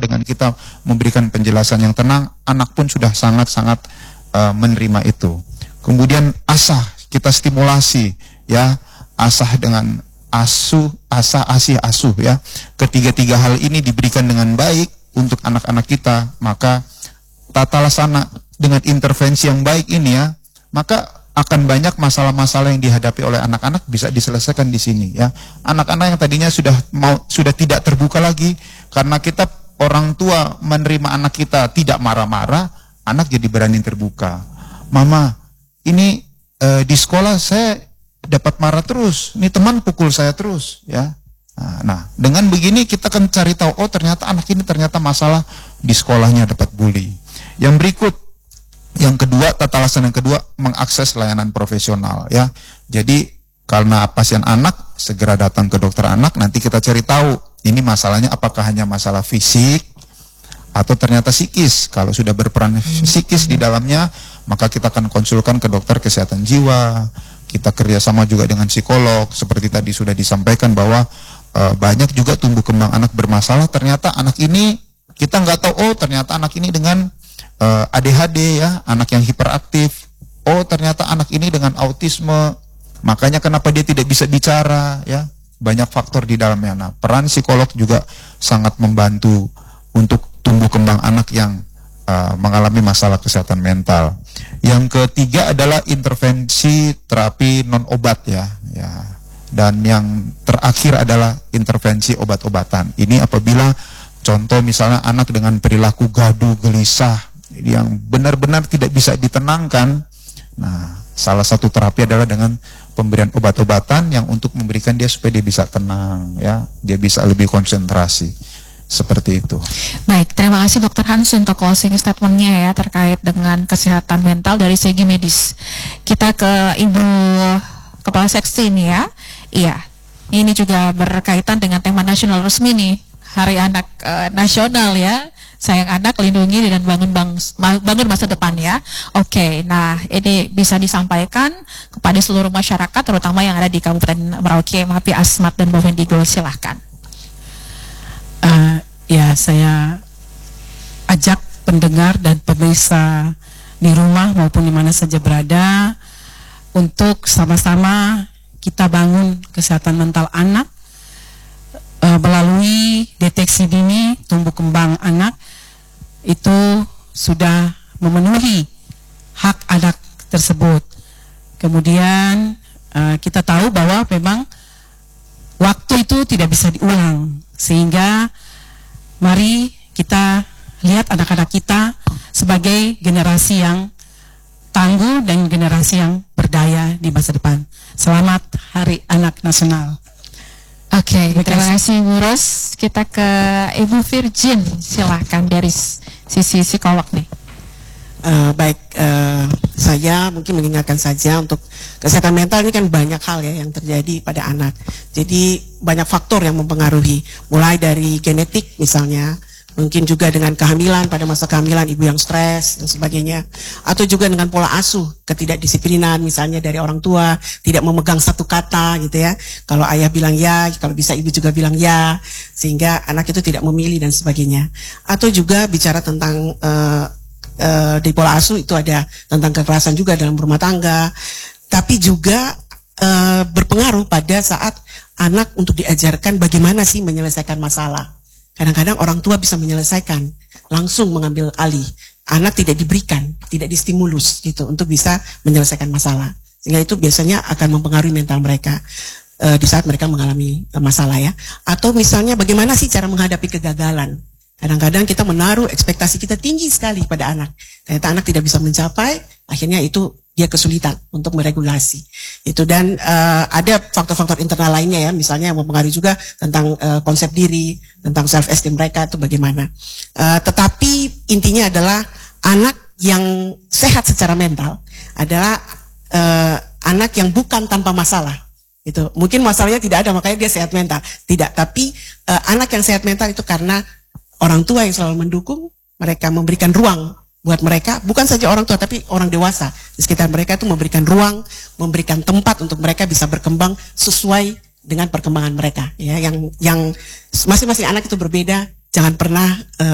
dengan kita memberikan penjelasan yang tenang, anak pun sudah sangat-sangat menerima itu. Kemudian asah, kita stimulasi ya, asah dengan asah, asih, asuh ya. Ketiga-tiga hal ini diberikan dengan baik untuk anak-anak kita, maka tata laksana dengan intervensi yang baik ini ya, maka akan banyak masalah-masalah yang dihadapi oleh anak-anak bisa diselesaikan di sini ya. Anak-anak yang tadinya sudah tidak terbuka lagi karena kita orang tua menerima anak kita tidak marah-marah, anak jadi berani terbuka. Mama, ini di sekolah saya dapat marah terus, ini teman pukul saya terus ya. Nah, dengan begini kita akan cari tahu, oh ternyata anak ini ternyata masalah di sekolahnya dapat bully. Yang berikut, yang kedua, tata laksana yang kedua, mengakses layanan profesional ya. Jadi karena pasien anak, segera datang ke dokter anak, nanti kita cari tahu ini masalahnya apakah hanya masalah fisik atau ternyata psikis. Kalau sudah berperan psikis di dalamnya, maka kita akan konsulkan ke dokter kesehatan jiwa. Kita kerjasama juga dengan psikolog, seperti tadi sudah disampaikan bahwa banyak juga tumbuh kembang anak bermasalah. Ternyata anak ini kita nggak tahu, oh ternyata anak ini dengan ADHD ya, anak yang hiperaktif. Oh ternyata anak ini dengan autisme. Makanya kenapa dia tidak bisa bicara ya? Banyak faktor di dalamnya. Nah, peran psikolog juga sangat membantu untuk tumbuh kembang anak yang mengalami masalah kesehatan mental. Yang ketiga adalah intervensi terapi non obat ya. Dan yang terakhir adalah intervensi obat-obatan. Ini apabila contoh misalnya anak dengan perilaku gaduh, gelisah, yang benar-benar tidak bisa ditenangkan. Nah, salah satu terapi adalah dengan pemberian obat-obatan yang untuk memberikan dia supaya dia bisa tenang ya, dia bisa lebih konsentrasi. Seperti itu. Baik, terima kasih Dr. Hans untuk closing statement-nya ya terkait dengan kesehatan mental dari segi medis. Kita ke Ibu Kepala Seksi ini ya. Iya, ini juga berkaitan dengan tema nasional resmi nih, Hari Anak Nasional ya. Sayang anak, lindungi dan bangun masa depan ya. Oke, nah ini bisa disampaikan kepada seluruh masyarakat, terutama yang ada di Kabupaten Merauke. Mahapi Asmat dan Bovendigo, silahkan. Ya, saya ajak pendengar dan pemirsa di rumah maupun di mana saja berada untuk sama-sama kita bangun kesehatan mental anak melalui deteksi dini tumbuh kembang anak. Itu sudah memenuhi hak anak tersebut. Kemudian kita tahu bahwa memang waktu itu tidak bisa diulang, sehingga mari kita lihat anak-anak kita sebagai generasi yang tangguh dan generasi yang berdaya di masa depan. Selamat Hari Anak Nasional. Oke, terima kasih Bu Ros. Kita ke Ibu Virgin, silahkan dari sisi psikolog nih. Saya mungkin mengingatkan saja untuk kesehatan mental ini kan banyak hal ya yang terjadi pada anak. Jadi banyak faktor yang mempengaruhi, mulai dari genetik misalnya, mungkin juga dengan kehamilan, pada masa kehamilan ibu yang stres dan sebagainya, atau juga dengan pola asuh, ketidakdisiplinan misalnya dari orang tua, tidak memegang satu kata gitu ya. Kalau ayah bilang ya, kalau bisa ibu juga bilang ya, sehingga anak itu tidak memilih dan sebagainya. Atau juga bicara tentang di pola asuh itu ada tentang kekerasan juga dalam rumah tangga, tapi juga berpengaruh pada saat anak untuk diajarkan bagaimana sih menyelesaikan masalah. Kadang-kadang orang tua bisa menyelesaikan, langsung mengambil alih. Anak tidak diberikan, tidak distimulus gitu untuk bisa menyelesaikan masalah. Sehingga itu biasanya akan mempengaruhi mental mereka di saat mereka mengalami masalah ya. Atau misalnya bagaimana sih cara menghadapi kegagalan. Kadang-kadang kita menaruh ekspektasi kita tinggi sekali pada anak. Ternyata anak tidak bisa mencapai, akhirnya itu dia kesulitan untuk meregulasi. Itu dan ada faktor-faktor internal lainnya ya, misalnya yang mempengaruhi juga tentang konsep diri, tentang self esteem mereka itu bagaimana. Tetapi intinya adalah anak yang sehat secara mental adalah anak yang bukan tanpa masalah. Itu mungkin masalahnya tidak ada makanya dia sehat mental. Tidak, tapi anak yang sehat mental itu karena orang tua yang selalu mendukung, mereka memberikan ruang buat mereka, bukan saja orang tua tapi orang dewasa di sekitar mereka itu memberikan ruang, memberikan tempat untuk mereka bisa berkembang sesuai dengan perkembangan mereka ya, yang masing-masing anak itu berbeda. Jangan pernah